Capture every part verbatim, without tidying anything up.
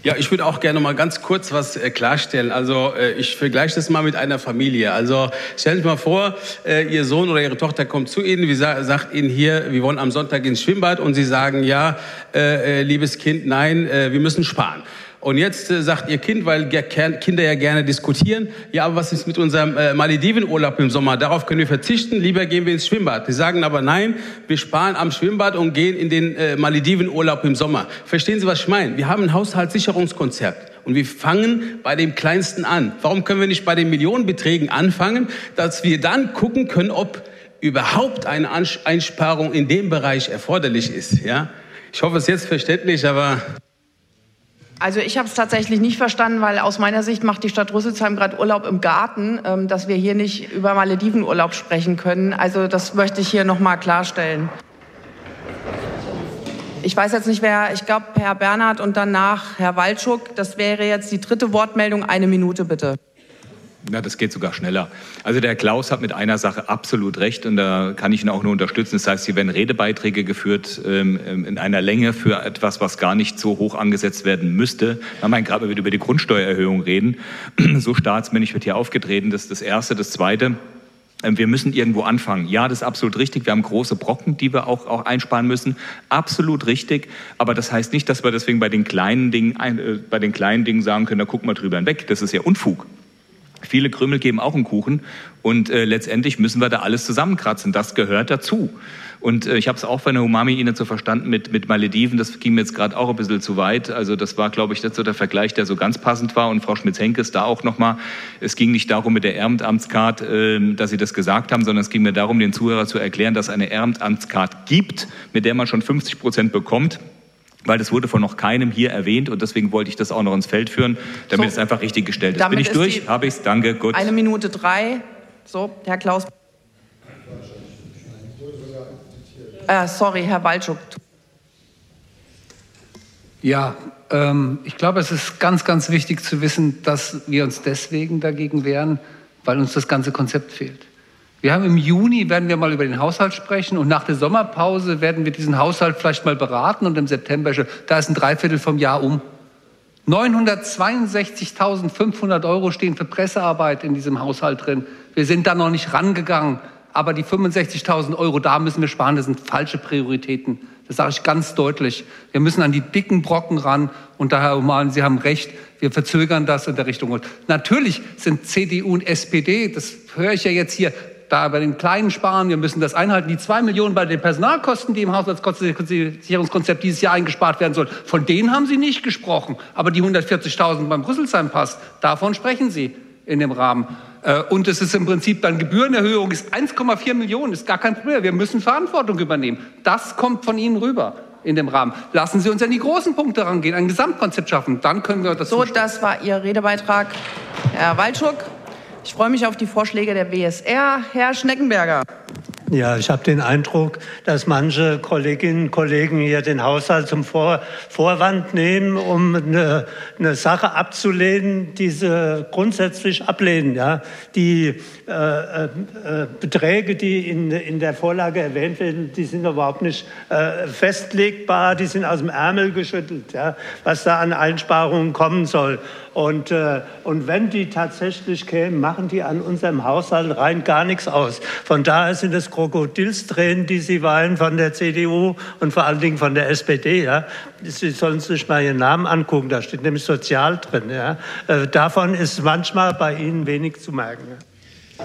Ja, ich würde auch gerne mal ganz kurz was äh, klarstellen. Also äh, ich vergleiche das mal mit einer Familie. Also stellen Sie sich mal vor, äh, Ihr Sohn oder Ihre Tochter kommt zu Ihnen, wie sa sagt Ihnen hier, wir wollen am Sonntag ins Schwimmbad, und Sie sagen, ja, äh, äh, liebes Kind, nein, äh, wir müssen sparen. Und jetzt äh, sagt Ihr Kind, weil Kinder ja gerne diskutieren, ja, aber was ist mit unserem äh, Maledivenurlaub im Sommer? Darauf können wir verzichten, lieber gehen wir ins Schwimmbad. Die sagen aber, nein, wir sparen am Schwimmbad und gehen in den äh, Maledivenurlaub im Sommer. Verstehen Sie, was ich meine? Wir haben ein Haushaltssicherungskonzept und wir fangen bei dem Kleinsten an. Warum können wir nicht bei den Millionenbeträgen anfangen, dass wir dann gucken können, ob überhaupt eine Einsparung in dem Bereich erforderlich ist? Ja? Ich hoffe, es ist jetzt verständlich, aber... Also ich habe es tatsächlich nicht verstanden, weil aus meiner Sicht macht die Stadt Rüsselsheim gerade Urlaub im Garten, ähm, dass wir hier nicht über Maledivenurlaub sprechen können. Also das möchte ich hier noch mal klarstellen. Ich weiß jetzt nicht, wer, ich glaube Herr Bernhard und danach Herr Waldschuk. Das wäre jetzt die dritte Wortmeldung. Eine Minute bitte. Ja, das geht sogar schneller. Also der Klaus hat mit einer Sache absolut recht und da kann ich ihn auch nur unterstützen. Das heißt, hier werden Redebeiträge geführt ähm, in einer Länge für etwas, was gar nicht so hoch angesetzt werden müsste. Man meint gerade, wenn wir über die Grundsteuererhöhung reden, so staatsmännisch wird hier aufgetreten. Das ist das Erste. Das Zweite, äh, wir müssen irgendwo anfangen. Ja, das ist absolut richtig. Wir haben große Brocken, die wir auch, auch einsparen müssen. Absolut richtig. Aber das heißt nicht, dass wir deswegen bei den kleinen Dingen, äh, bei den kleinen Dingen sagen können, da gucken wir drüber hinweg. Das ist ja Unfug. Viele Krümel geben auch einen Kuchen und äh, letztendlich müssen wir da alles zusammenkratzen. Das gehört dazu. Und äh, ich habe es auch bei der Umami Ihnen so verstanden mit, mit Malediven. Das ging mir jetzt gerade auch ein bisschen zu weit. Also das war, glaube ich, nicht so der Vergleich, der so ganz passend war. Und Frau Schmitz-Henkes da auch nochmal. Es ging nicht darum mit der Ehrenamtscard, äh, dass Sie das gesagt haben, sondern es ging mir darum, den Zuhörer zu erklären, dass es eine Ehrenamtscard gibt, mit der man schon fünfzig Prozent bekommt. Weil das wurde von noch keinem hier erwähnt und deswegen wollte ich das auch noch ins Feld führen, damit so, es einfach richtig gestellt ist. Bin ich durch? Habe ich es? Danke, gut. Eine Minute drei. So, Herr Klaus. Äh, sorry, Herr Waldschuk. Ja, ähm, ich glaube, es ist ganz, ganz wichtig zu wissen, dass wir uns deswegen dagegen wehren, weil uns das ganze Konzept fehlt. Wir haben im Juni, werden wir mal über den Haushalt sprechen und nach der Sommerpause werden wir diesen Haushalt vielleicht mal beraten und im September, da ist ein Dreiviertel vom Jahr um. neunhundertzweiundsechzigtausendfünfhundert Euro stehen für Pressearbeit in diesem Haushalt drin. Wir sind da noch nicht rangegangen, aber die fünfundsechzigtausend Euro, da müssen wir sparen, das sind falsche Prioritäten. Das sage ich ganz deutlich. Wir müssen an die dicken Brocken ran und daher, Oman, Sie haben recht, wir verzögern das in der Richtung. Natürlich sind C D U und S P D, das höre ich ja jetzt hier, da bei den Kleinen sparen, wir müssen das einhalten. Die zwei Millionen bei den Personalkosten, die im Haushaltssicherungskonzept dieses Jahr eingespart werden sollen, von denen haben Sie nicht gesprochen. Aber die hundertvierzigtausend beim Rüsselsheim-Pass, davon sprechen Sie in dem Rahmen. Und es ist im Prinzip dann Gebührenerhöhung, ist eins Komma vier Millionen, ist gar kein Problem. Wir müssen Verantwortung übernehmen. Das kommt von Ihnen rüber in dem Rahmen. Lassen Sie uns an die großen Punkte rangehen, ein Gesamtkonzept schaffen. Dann können wir das so, zustimmen. Das war Ihr Redebeitrag, Herr Waldschuk. Ich freue mich auf die Vorschläge der W S R. Herr Schneckenberger. Ja, ich habe den Eindruck, dass manche Kolleginnen und Kollegen hier den Haushalt zum Vor Vorwand nehmen, um eine, eine Sache abzulehnen, die sie grundsätzlich ablehnen. Ja? Die äh, äh, Beträge, die in, in der Vorlage erwähnt werden, die sind überhaupt nicht äh, festlegbar, die sind aus dem Ärmel geschüttelt, ja? Was da an Einsparungen kommen soll. Und, äh, und wenn die tatsächlich kämen, machen die an unserem Haushalt rein gar nichts aus. Von daher sind es Krokodilstränen, die Sie weinen von der C D U und vor allen Dingen von der S P D. Ja. Sie sollen sich mal Ihren Namen angucken, da steht nämlich sozial drin. Ja. Äh, davon ist manchmal bei Ihnen wenig zu merken. Ja.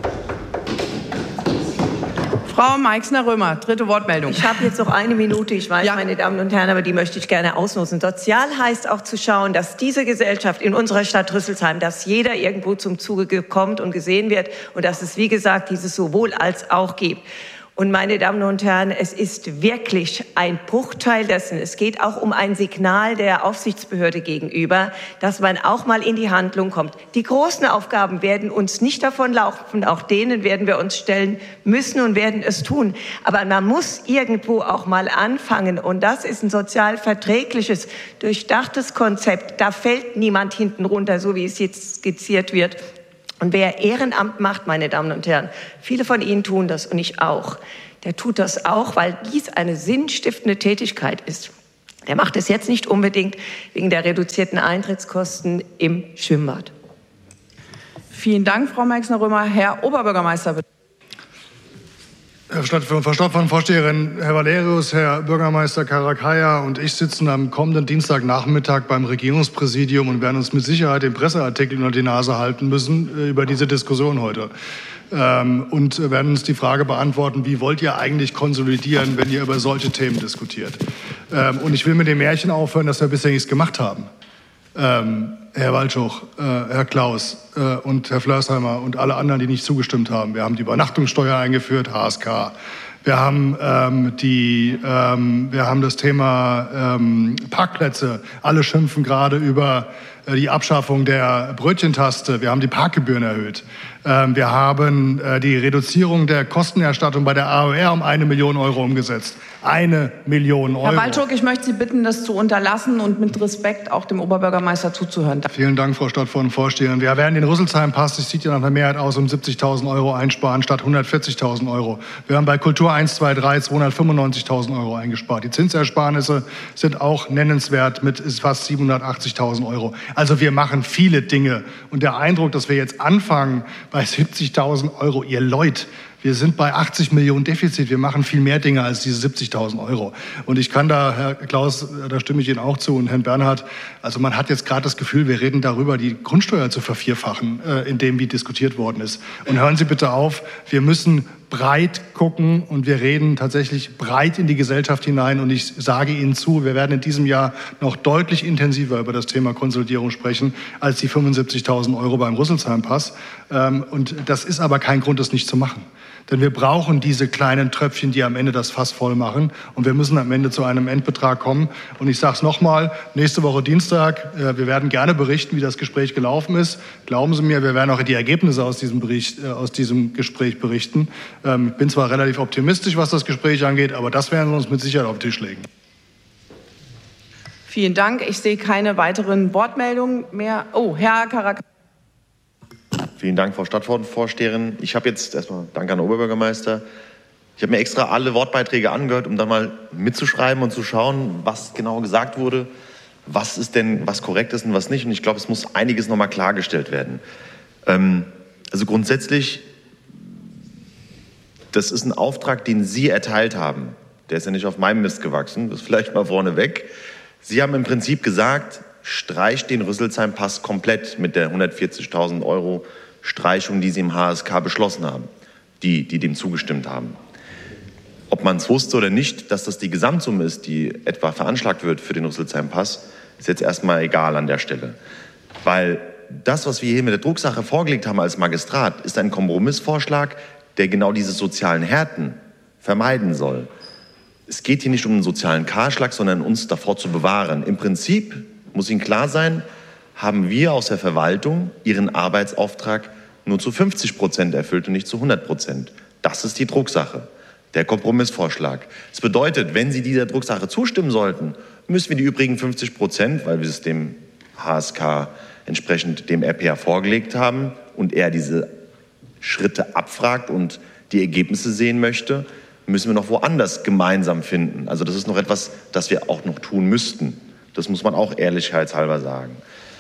Frau Meixner-Römer, dritte Wortmeldung. Ich habe jetzt noch eine Minute, ich weiß, ja. Meine Damen und Herren, aber die möchte ich gerne ausnutzen. Sozial heißt auch zu schauen, dass diese Gesellschaft in unserer Stadt Rüsselsheim, dass jeder irgendwo zum Zuge kommt und gesehen wird und dass es, wie gesagt, dieses sowohl als auch gibt. Und meine Damen und Herren, es ist wirklich ein Bruchteil dessen. Es geht auch um ein Signal der Aufsichtsbehörde gegenüber, dass man auch mal in die Handlung kommt. Die großen Aufgaben werden uns nicht davonlaufen, auch denen werden wir uns stellen müssen und werden es tun. Aber man muss irgendwo auch mal anfangen und das ist ein sozial verträgliches, durchdachtes Konzept. Da fällt niemand hinten runter, so wie es jetzt skizziert wird. Und wer Ehrenamt macht, meine Damen und Herren, viele von Ihnen tun das und ich auch, der tut das auch, weil dies eine sinnstiftende Tätigkeit ist. Der macht es jetzt nicht unbedingt wegen der reduzierten Eintrittskosten im Schwimmbad. Vielen Dank, Frau Meixner-Römer. Herr Oberbürgermeister, bitte. Frau Stadtverordnetenvorsteherin, Herr Valerius, Herr Bürgermeister Karakaya und ich sitzen am kommenden Dienstagnachmittag beim Regierungspräsidium und werden uns mit Sicherheit den Presseartikel unter die Nase halten müssen über diese Diskussion heute. Und werden uns die Frage beantworten, wie wollt ihr eigentlich konsolidieren, wenn ihr über solche Themen diskutiert? Und ich will mit dem Märchen aufhören, dass wir bisher nichts gemacht haben. Ähm, Herr Walschoch, äh, Herr Klaus äh, und Herr Flörsheimer und alle anderen, die nicht zugestimmt haben. Wir haben die Übernachtungssteuer eingeführt, H S K. Wir haben, ähm, die, ähm, wir haben das Thema ähm, Parkplätze. Alle schimpfen gerade über äh, die Abschaffung der Brötchentaste. Wir haben die Parkgebühren erhöht. Ähm, wir haben äh, die Reduzierung der Kostenerstattung bei der A O R um eine Million Euro umgesetzt. Eine Million Euro. Herr Walczuk, ich möchte Sie bitten, das zu unterlassen und mit Respekt auch dem Oberbürgermeister zuzuhören. Vielen Dank, Frau Stadtvorsteherin. Wir werden den Rüsselsheim-Pass, das sieht ja nach einer Mehrheit aus, um siebzigtausend Euro einsparen statt hundertvierzigtausend Euro. Wir haben bei Kultur eins, zwei, drei zweihundertfünfundneunzigtausend Euro eingespart. Die Zinsersparnisse sind auch nennenswert mit fast siebenhundertachtzigtausend Euro. Also wir machen viele Dinge. Und der Eindruck, dass wir jetzt anfangen bei siebzigtausend Euro, ihr Leute, wir sind bei achtzig Millionen Defizit. Wir machen viel mehr Dinge als diese siebzigtausend Euro. Und ich kann da, Herr Klaus, da stimme ich Ihnen auch zu, und Herrn Bernhard, also man hat jetzt gerade das Gefühl, wir reden darüber, die Grundsteuer zu vervierfachen, äh, in dem, wie diskutiert worden ist. Und hören Sie bitte auf, wir müssen breit gucken und wir reden tatsächlich breit in die Gesellschaft hinein. Und ich sage Ihnen zu, wir werden in diesem Jahr noch deutlich intensiver über das Thema Konsolidierung sprechen als die fünfundsiebzigtausend Euro beim Rüsselsheim-Pass. Ähm, und das ist aber kein Grund, das nicht zu machen. Denn wir brauchen diese kleinen Tröpfchen, die am Ende das Fass voll machen. Und wir müssen am Ende zu einem Endbetrag kommen. Und ich sage es nochmal, nächste Woche Dienstag, äh, wir werden gerne berichten, wie das Gespräch gelaufen ist. Glauben Sie mir, wir werden auch die Ergebnisse aus diesem, Bericht, äh, aus diesem Gespräch berichten. Ähm, ich bin zwar relativ optimistisch, was das Gespräch angeht, aber das werden wir uns mit Sicherheit auf den Tisch legen. Vielen Dank. Ich sehe keine weiteren Wortmeldungen mehr. Oh, Herr Karak. Vielen Dank, Frau Stadtvorsteherin. Ich habe jetzt erstmal Dank an den Oberbürgermeister. Ich habe mir extra alle Wortbeiträge angehört, um dann mal mitzuschreiben und zu schauen, was genau gesagt wurde, was ist denn, was korrekt ist und was nicht. Und ich glaube, es muss einiges noch mal klargestellt werden. Ähm, also grundsätzlich, das ist ein Auftrag, den Sie erteilt haben. Der ist ja nicht auf meinem Mist gewachsen, das vielleicht mal vorneweg. Sie haben im Prinzip gesagt, streicht den Rüsselsheim-Pass komplett mit der hundertvierzigtausend Euro Streichung, die Sie im H S K beschlossen haben, die, die dem zugestimmt haben. Ob man es wusste oder nicht, dass das die Gesamtsumme ist, die etwa veranschlagt wird für den Rüsselsheim-Pass, ist jetzt erstmal egal an der Stelle. Weil das, was wir hier mit der Drucksache vorgelegt haben als Magistrat, ist ein Kompromissvorschlag, der genau diese sozialen Härten vermeiden soll. Es geht hier nicht um einen sozialen Kahlschlag, sondern uns davor zu bewahren. Im Prinzip, muss Ihnen klar sein, haben wir aus der Verwaltung ihren Arbeitsauftrag nur zu fünfzig Prozent erfüllt und nicht zu hundert Prozent. Das ist die Drucksache, der Kompromissvorschlag. Das bedeutet, wenn Sie dieser Drucksache zustimmen sollten, müssen wir die übrigen fünfzig Prozent, weil wir es dem H S K entsprechend dem R P A vorgelegt haben und er diese Schritte abfragt und die Ergebnisse sehen möchte, müssen wir noch woanders gemeinsam finden. Also das ist noch etwas, das wir auch noch tun müssten. Das muss man auch ehrlichkeitshalber sagen.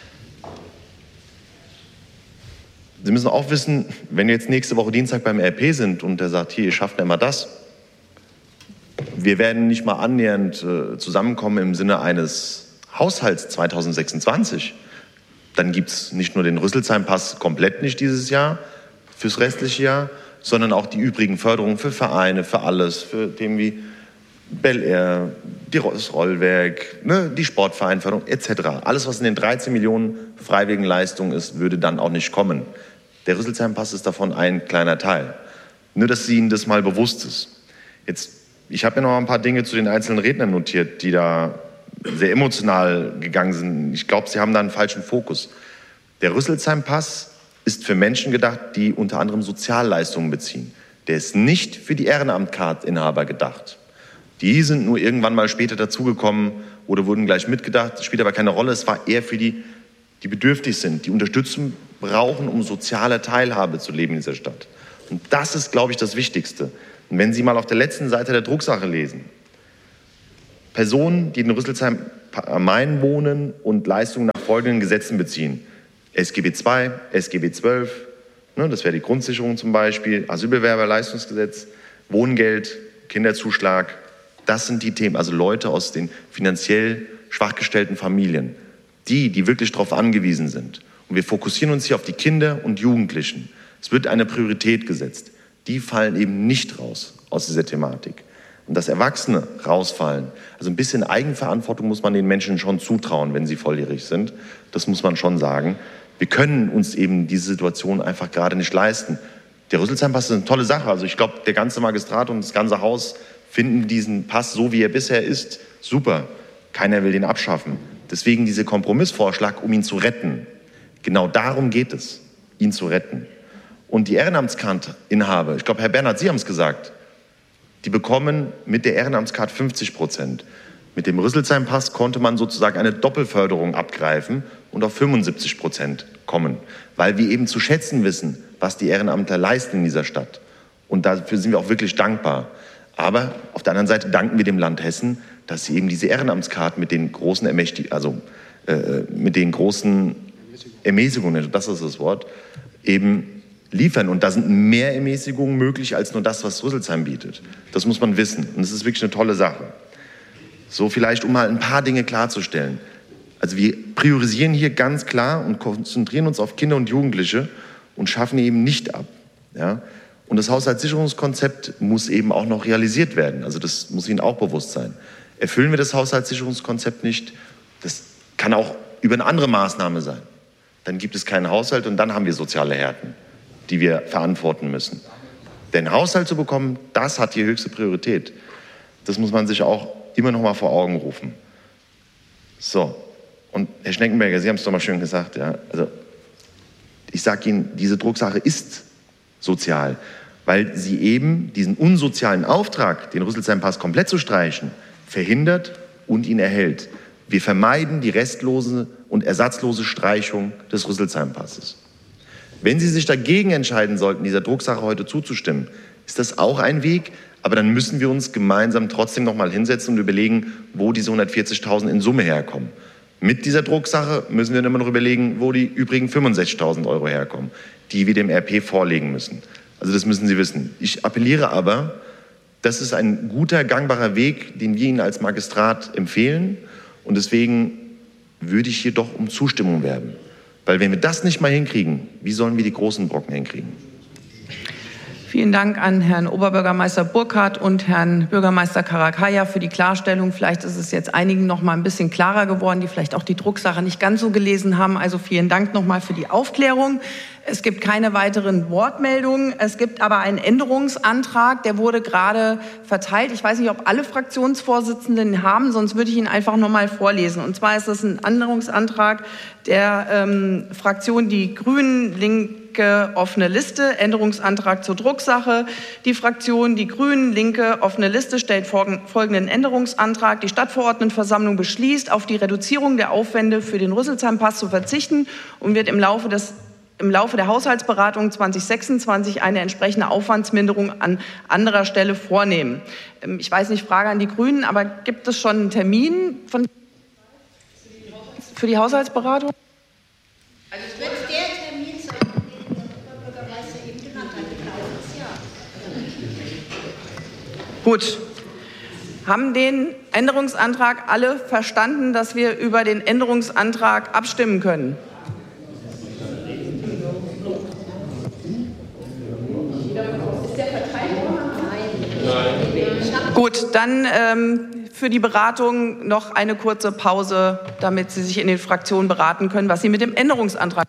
Sie müssen auch wissen, wenn wir jetzt nächste Woche Dienstag beim R P sind und der sagt, hier, ihr schafft immer das, wir werden nicht mal annähernd äh, zusammenkommen im Sinne eines Haushalts zweitausendsechsundzwanzig. Dann gibt es nicht nur den Rüsselsheim-Pass komplett nicht dieses Jahr, fürs restliche Jahr, sondern auch die übrigen Förderungen für Vereine, für alles, für Themen wie Bel Air, das Rollwerk, ne, die Sportvereinförderung et cetera. Alles, was in den dreizehn Millionen freiwilligen Leistungen ist, würde dann auch nicht kommen. Der Rüsselsheim-Pass ist davon ein kleiner Teil. Nur, dass Ihnen das mal bewusst ist. Jetzt, ich habe mir noch ein paar Dinge zu den einzelnen Rednern notiert, die da sehr emotional gegangen sind. Ich glaube, Sie haben da einen falschen Fokus. Der Rüsselsheim-Pass ist für Menschen gedacht, die unter anderem Sozialleistungen beziehen. Der ist nicht für die Ehrenamtcard-Inhaber gedacht. Die sind nur irgendwann mal später dazugekommen oder wurden gleich mitgedacht. Das spielt aber keine Rolle. Es war eher für die, die bedürftig sind, die Unterstützung brauchen, um soziale Teilhabe zu leben in dieser Stadt. Und das ist, glaube ich, das Wichtigste. Und wenn Sie mal auf der letzten Seite der Drucksache lesen, Personen, die in Rüsselsheim am Main wohnen und Leistungen nach folgenden Gesetzen beziehen. S G B zwei, S G B zwölf, ne, das wäre die Grundsicherung zum Beispiel, Asylbewerberleistungsgesetz, Wohngeld, Kinderzuschlag. Das sind die Themen, also Leute aus den finanziell schwach gestellten Familien, die, die wirklich darauf angewiesen sind. Und wir fokussieren uns hier auf die Kinder und Jugendlichen. Es wird eine Priorität gesetzt. Die fallen eben nicht raus aus dieser Thematik. Und dass Erwachsene rausfallen, also ein bisschen Eigenverantwortung muss man den Menschen schon zutrauen, wenn sie volljährig sind. Das muss man schon sagen. Wir können uns eben diese Situation einfach gerade nicht leisten. Der Rüsselsheim-Pass ist eine tolle Sache. Also ich glaube, der ganze Magistrat und das ganze Haus finden diesen Pass, so wie er bisher ist, super. Keiner will den abschaffen. Deswegen dieser Kompromissvorschlag, um ihn zu retten. Genau darum geht es, ihn zu retten. Und die Ehrenamtskart-Inhaber, ich glaube, Herr Bernhard, Sie haben es gesagt, die bekommen mit der Ehrenamtskarte fünfzig Prozent. Mit dem Rüsselsheim-Pass konnte man sozusagen eine Doppelförderung abgreifen und auf fünfundsiebzig Prozent kommen, weil wir eben zu schätzen wissen, was die Ehrenamtler leisten in dieser Stadt. Und dafür sind wir auch wirklich dankbar. Aber auf der anderen Seite danken wir dem Land Hessen, dass sie eben diese Ehrenamtskarte mit den großen Ermächtig- also äh, mit den großen Ermäßigungen, das ist das Wort, eben liefern. Und da sind mehr Ermäßigungen möglich als nur das, was Rüsselsheim bietet. Das muss man wissen. Und das ist wirklich eine tolle Sache. So vielleicht, um mal ein paar Dinge klarzustellen. Also wir priorisieren hier ganz klar und konzentrieren uns auf Kinder und Jugendliche und schaffen eben nicht ab. Ja? Und das Haushaltssicherungskonzept muss eben auch noch realisiert werden. Also das muss Ihnen auch bewusst sein. Erfüllen wir das Haushaltssicherungskonzept nicht, das kann auch über eine andere Maßnahme sein. Dann gibt es keinen Haushalt und dann haben wir soziale Härten, die wir verantworten müssen. Den Haushalt zu bekommen, das hat die höchste Priorität. Das muss man sich auch immer noch mal vor Augen rufen. So, und Herr Schneckenberger, Sie haben es doch mal schön gesagt, ja, also ich sage Ihnen, diese Drucksache ist sozial, weil sie eben diesen unsozialen Auftrag, den Rüsselsheim-Pass komplett zu streichen, verhindert und ihn erhält. Wir vermeiden die restlose und ersatzlose Streichung des Rüsselsheim-Passes. Wenn Sie sich dagegen entscheiden sollten, dieser Drucksache heute zuzustimmen, ist das auch ein Weg, aber dann müssen wir uns gemeinsam trotzdem noch mal hinsetzen und überlegen, wo diese hundertvierzigtausend in Summe herkommen. Mit dieser Drucksache müssen wir dann immer noch überlegen, wo die übrigen fünfundsechzigtausend Euro herkommen, die wir dem R P vorlegen müssen. Also das müssen Sie wissen. Ich appelliere aber, das ist ein guter, gangbarer Weg, den wir Ihnen als Magistrat empfehlen. Und deswegen würde ich hier doch um Zustimmung werben. Weil wenn wir das nicht mal hinkriegen, wie sollen wir die großen Brocken hinkriegen? Vielen Dank an Herrn Oberbürgermeister Burkhardt und Herrn Bürgermeister Karakaya für die Klarstellung. Vielleicht ist es jetzt einigen noch mal ein bisschen klarer geworden, die vielleicht auch die Drucksache nicht ganz so gelesen haben. Also vielen Dank noch mal für die Aufklärung. Es gibt keine weiteren Wortmeldungen. Es gibt aber einen Änderungsantrag, der wurde gerade verteilt. Ich weiß nicht, ob alle Fraktionsvorsitzenden haben, sonst würde ich ihn einfach noch mal vorlesen. Und zwar ist es ein Änderungsantrag der ähm, Fraktion Die Grünen, Linke, offene Liste, Änderungsantrag zur Drucksache. Die Fraktion Die Grünen, Linke, offene Liste stellt folgenden Änderungsantrag. Die Stadtverordnetenversammlung beschließt, auf die Reduzierung der Aufwände für den Rüsselsheim-Pass zu verzichten und wird im Laufe des im Laufe der Haushaltsberatung zweitausendsechsundzwanzig eine entsprechende Aufwandsminderung an anderer Stelle vornehmen. Ich weiß nicht, Frage an die Grünen, aber gibt es schon einen Termin von, für die Haushaltsberatung? Also es wird der Termin sein, den der Bürgermeister eben genannt hat, im Laufe des Jahres. Gut. Haben den Änderungsantrag alle verstanden, dass wir über den Änderungsantrag abstimmen können? Gut, dann ähm, für die Beratung noch eine kurze Pause, damit Sie sich in den Fraktionen beraten können, was Sie mit dem Änderungsantrag.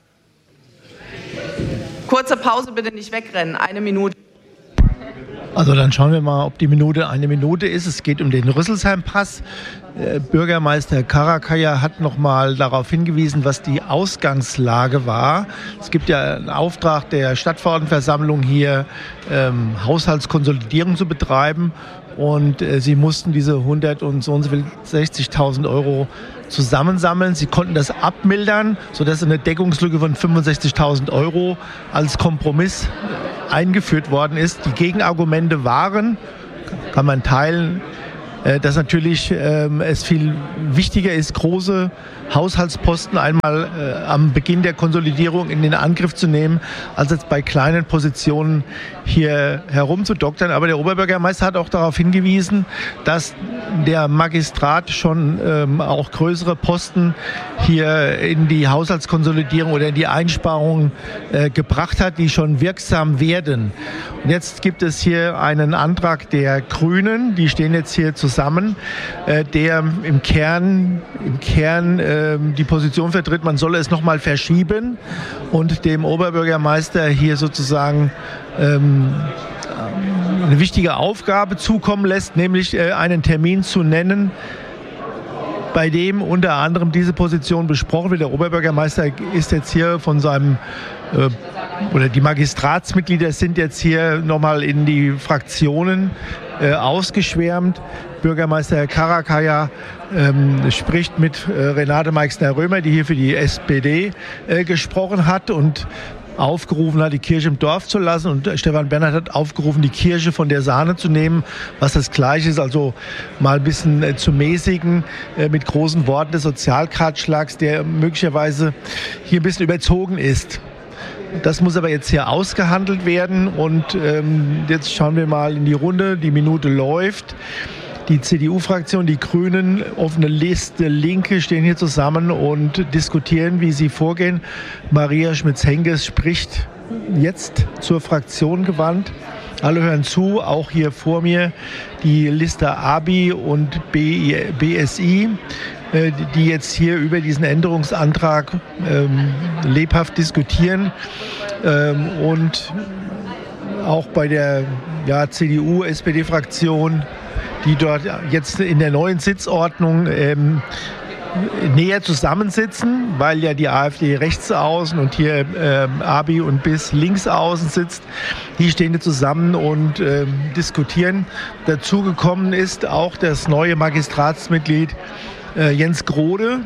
Kurze Pause, bitte nicht wegrennen, eine Minute. Also dann schauen wir mal, ob die Minute eine Minute ist. Es geht um den Rüsselsheim-Pass. Äh, Bürgermeister Karakaya hat noch mal darauf hingewiesen, was die Ausgangslage war. Es gibt ja einen Auftrag der Stadtverordnetenversammlung hier, ähm, Haushaltskonsolidierung zu betreiben. Und äh, sie mussten diese hundertsechzigtausend Euro zusammensammeln. Sie konnten das abmildern, sodass eine Deckungslücke von fünfundsechzigtausend Euro als Kompromiss eingeführt worden ist. Die Gegenargumente waren, kann man teilen, äh, dass natürlich ähm, es viel wichtiger ist, große Haushaltsposten einmal äh, am Beginn der Konsolidierung in den Angriff zu nehmen, als jetzt bei kleinen Positionen hier herumzudoktern. Aber der Oberbürgermeister hat auch darauf hingewiesen, dass der Magistrat schon ähm, auch größere Posten hier in die Haushaltskonsolidierung oder in die Einsparungen äh, gebracht hat, die schon wirksam werden. Und jetzt gibt es hier einen Antrag der Grünen, die stehen jetzt hier zusammen, äh, der im Kern, im Kern äh, die Position vertritt, man solle es nochmal verschieben und dem Oberbürgermeister hier sozusagen ähm, eine wichtige Aufgabe zukommen lässt, nämlich äh, einen Termin zu nennen, bei dem unter anderem diese Position besprochen wird. Der Oberbürgermeister ist jetzt hier von seinem, äh, oder die Magistratsmitglieder sind jetzt hier nochmal in die Fraktionen äh, ausgeschwärmt. Bürgermeister Karakaya ähm, spricht mit äh, Renate Meixner-Römer, die hier für die S P D äh, gesprochen hat und aufgerufen hat, die Kirche im Dorf zu lassen. Und Stefan Bernhard hat aufgerufen, die Kirche von der Sahne zu nehmen, was das Gleiche ist, also mal ein bisschen äh, zu mäßigen äh, mit großen Worten des Sozialratschlags, der möglicherweise hier ein bisschen überzogen ist. Das muss aber jetzt hier ausgehandelt werden und ähm, jetzt schauen wir mal in die Runde, die Minute läuft. Die C D U-Fraktion, die Grünen, offene Liste, Linke stehen hier zusammen und diskutieren, wie sie vorgehen. Maria Schmitz-Henges spricht jetzt zur Fraktion gewandt. Alle hören zu, auch hier vor mir die Liste A B I und B S I, die jetzt hier über diesen Änderungsantrag ähm, lebhaft diskutieren. Ähm, und auch bei der ja, C D U-S P D-Fraktion, die dort jetzt in der neuen Sitzordnung ähm, näher zusammensitzen, weil ja die AfD rechts außen und hier ähm, A B I und B I S links außen sitzt. Die stehen hier zusammen und ähm, diskutieren. Dazu gekommen ist auch das neue Magistratsmitglied äh, Jens Grode,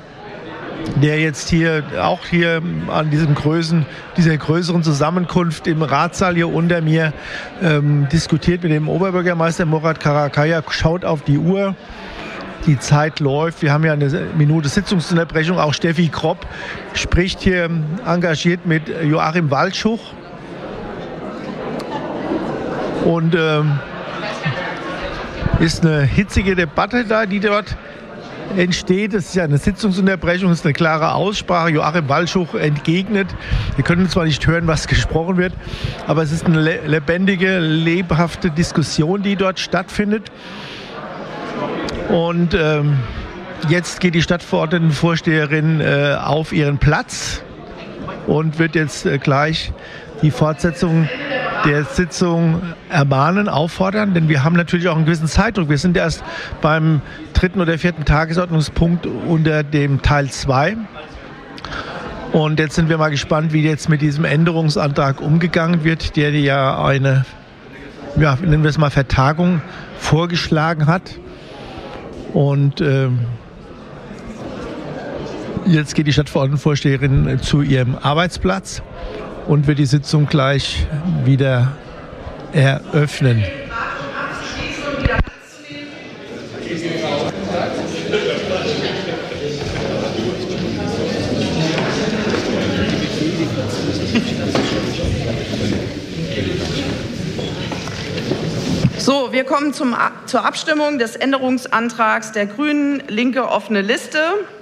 der jetzt hier auch hier an diesem größeren, dieser größeren Zusammenkunft im Ratssaal hier unter mir ähm, diskutiert mit dem Oberbürgermeister Murat Karakaya, schaut auf die Uhr. Die Zeit läuft. Wir haben ja eine Minute Sitzungsunterbrechung. Auch Steffi Kropp spricht hier engagiert mit Joachim Waldschuch. Und ähm, ist eine hitzige Debatte da, die dort entsteht. Es ist ja eine Sitzungsunterbrechung, es ist eine klare Aussprache. Joachim Waldschuch entgegnet. Wir können zwar nicht hören, was gesprochen wird, aber es ist eine lebendige, lebhafte Diskussion, die dort stattfindet. Und ähm, jetzt geht die Stadtverordnetenvorsteherin äh, auf ihren Platz und wird jetzt äh, gleich die Fortsetzung der Sitzung ermahnen, auffordern, denn wir haben natürlich auch einen gewissen Zeitdruck. Wir sind erst beim dritten oder vierten Tagesordnungspunkt unter dem Teil zwei. Und jetzt sind wir mal gespannt, wie jetzt mit diesem Änderungsantrag umgegangen wird, der ja eine, ja, nennen wir es mal, Vertagung vorgeschlagen hat. Und äh, jetzt geht die Stadtverordnetenvorsteherin zu ihrem Arbeitsplatz und wird die Sitzung gleich wieder eröffnen. So, wir kommen zum, zur Abstimmung des Änderungsantrags der Grünen, Linke, offene Liste.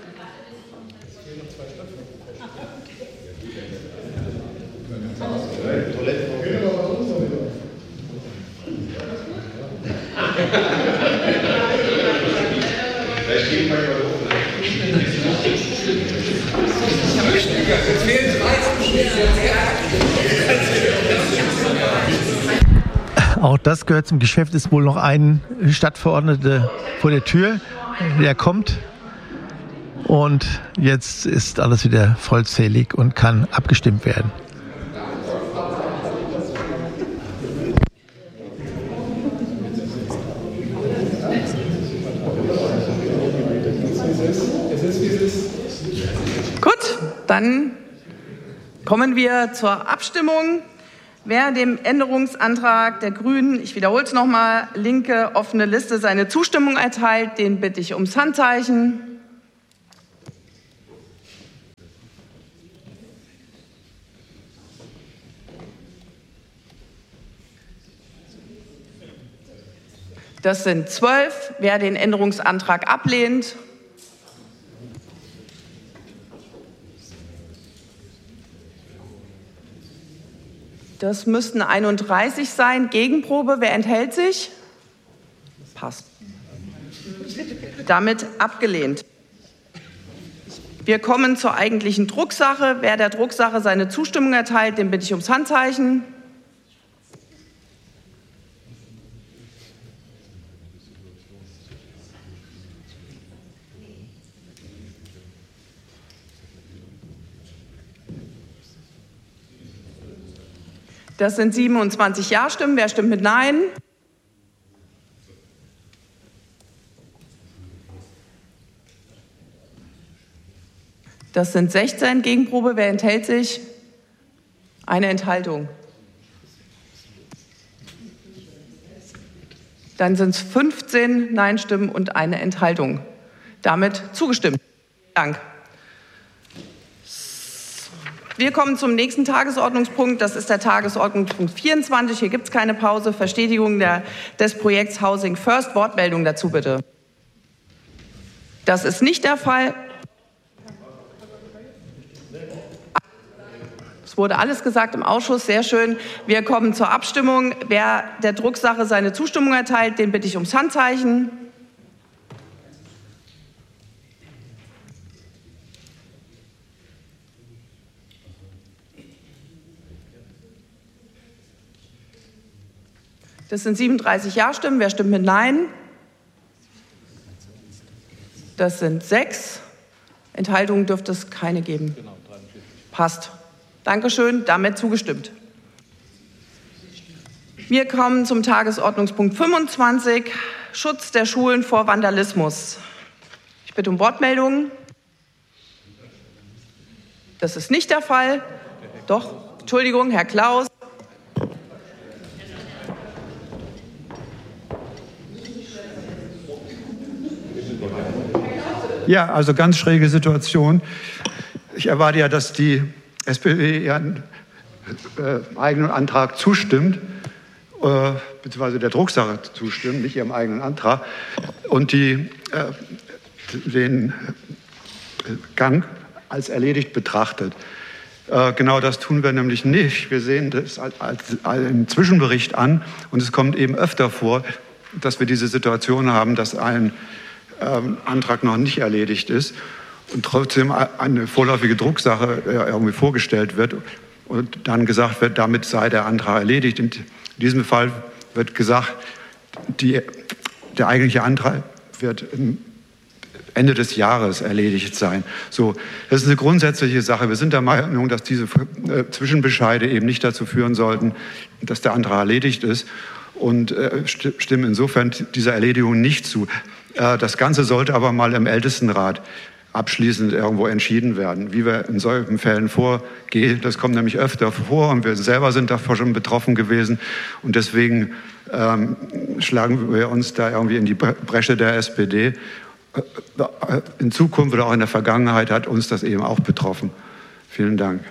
Auch das gehört zum Geschäft, ist wohl noch ein Stadtverordneter vor der Tür, der kommt. Und jetzt ist alles wieder vollzählig und kann abgestimmt werden. Gut, dann kommen wir zur Abstimmung. Wer dem Änderungsantrag der Grünen, ich wiederhole es nochmal, linke offene Liste, seine Zustimmung erteilt, den bitte ich ums Handzeichen. Das sind zwölf. Wer den Änderungsantrag ablehnt? Das müssten einunddreißig sein. Gegenprobe. Wer enthält sich? Passt. Damit abgelehnt. Wir kommen zur eigentlichen Drucksache. Wer der Drucksache seine Zustimmung erteilt, den bitte ich ums Handzeichen. Das sind siebenundzwanzig Ja-Stimmen. Wer stimmt mit Nein? Das sind sechzehn. Gegenprobe. Wer enthält sich? Eine Enthaltung. Dann sind es fünfzehn Nein-Stimmen und eine Enthaltung. Damit zugestimmt. Vielen Dank. Wir kommen zum nächsten Tagesordnungspunkt. Das ist der Tagesordnungspunkt vierundzwanzig. Hier gibt es keine Pause. Verstetigung der, des Projekts Housing First. Wortmeldung dazu bitte. Das ist nicht der Fall. Es wurde alles gesagt im Ausschuss. Sehr schön. Wir kommen zur Abstimmung. Wer der Drucksache seine Zustimmung erteilt, den bitte ich ums Handzeichen. Das sind siebenunddreißig Ja-Stimmen. Wer stimmt mit Nein? Das sind sechs. Enthaltungen dürfte es keine geben. Passt. Dankeschön. Damit zugestimmt. Wir kommen zum Tagesordnungspunkt fünfundzwanzig. Schutz der Schulen vor Vandalismus. Ich bitte um Wortmeldungen. Das ist nicht der Fall. Doch, Entschuldigung, Herr Klaus. Ja, also ganz schräge Situation. Ich erwarte ja, dass die S P D ihren äh, eigenen Antrag zustimmt, äh, beziehungsweise der Drucksache zustimmt, nicht ihrem eigenen Antrag, und die äh, den Gang als erledigt betrachtet. Äh, genau das tun wir nämlich nicht. Wir sehen das als, als einen Zwischenbericht an, und es kommt eben öfter vor, dass wir diese Situation haben, dass ein ähm, Antrag noch nicht erledigt ist und trotzdem eine vorläufige Drucksache äh, irgendwie vorgestellt wird und dann gesagt wird, damit sei der Antrag erledigt. In diesem Fall wird gesagt, die, der eigentliche Antrag wird Ende des Jahres erledigt sein. So, das ist eine grundsätzliche Sache. Wir sind der Meinung, dass diese äh, Zwischenbescheide eben nicht dazu führen sollten, dass der Antrag erledigt ist, und äh, stimmen insofern dieser Erledigung nicht zu. Äh, das Ganze sollte aber mal im Ältestenrat abschließend irgendwo entschieden werden, wie wir in solchen Fällen vorgehen. Das kommt nämlich öfter vor, und wir selber sind davor schon betroffen gewesen, und deswegen ähm, schlagen wir uns da irgendwie in die Bresche der S P D. In Zukunft oder auch in der Vergangenheit hat uns das eben auch betroffen. Vielen Dank.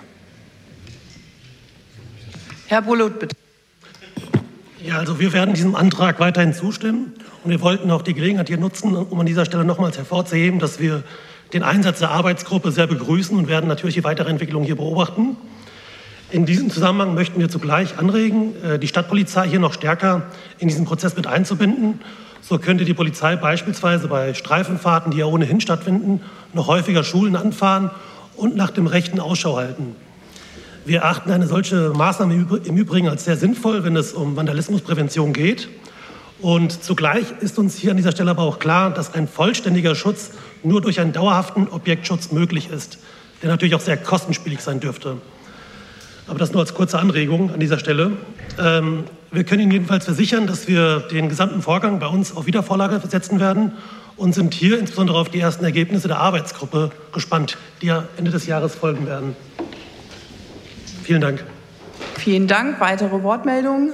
Herr Bulut, bitte. Ja, also wir werden diesem Antrag weiterhin zustimmen, und wir wollten auch die Gelegenheit hier nutzen, um an dieser Stelle nochmals hervorzuheben, dass wir den Einsatz der Arbeitsgruppe sehr begrüßen und werden natürlich die weitere Entwicklung hier beobachten. In diesem Zusammenhang möchten wir zugleich anregen, die Stadtpolizei hier noch stärker in diesen Prozess mit einzubinden. So könnte die Polizei beispielsweise bei Streifenfahrten, die ja ohnehin stattfinden, noch häufiger Schulen anfahren und nach dem Rechten Ausschau halten. Wir erachten eine solche Maßnahme im Übrigen als sehr sinnvoll, wenn es um Vandalismusprävention geht. Und zugleich ist uns hier an dieser Stelle aber auch klar, dass ein vollständiger Schutz nur durch einen dauerhaften Objektschutz möglich ist, der natürlich auch sehr kostenspielig sein dürfte. Aber das nur als kurze Anregung an dieser Stelle. Ähm, wir können Ihnen jedenfalls versichern, dass wir den gesamten Vorgang bei uns auf Wiedervorlage setzen werden und sind hier insbesondere auf die ersten Ergebnisse der Arbeitsgruppe gespannt, die ja Ende des Jahres folgen werden. Vielen Dank. Vielen Dank. Weitere Wortmeldungen?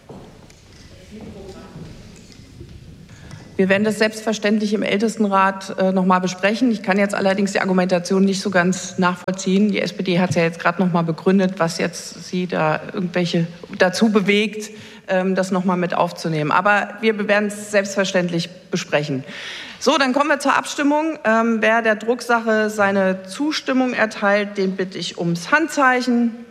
Wir werden das selbstverständlich im Ältestenrat äh, noch mal besprechen. Ich kann jetzt allerdings die Argumentation nicht so ganz nachvollziehen. Die S P D hat es ja jetzt gerade noch mal begründet, was jetzt Sie da irgendwelche dazu bewegt, ähm, das noch mal mit aufzunehmen. Aber wir werden es selbstverständlich besprechen. So, dann kommen wir zur Abstimmung. Ähm, wer der Drucksache seine Zustimmung erteilt, den bitte ich ums Handzeichen.